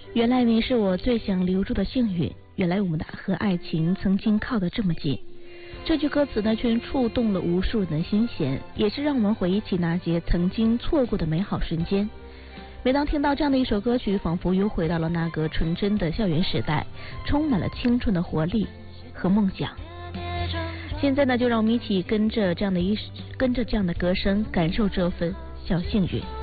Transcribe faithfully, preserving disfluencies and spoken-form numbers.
原来你是我最想留住的幸运，原来我们的和爱情曾经靠得这么近。这句歌词呢，却触动了无数人的心弦，也是让我们回忆起那些曾经错过的美好瞬间。每当听到这样的一首歌曲，仿佛又回到了那个纯真的校园时代，充满了青春的活力和梦想。现在呢，就让我们一起跟着这样的一跟着这样的歌声，感受这份小幸运。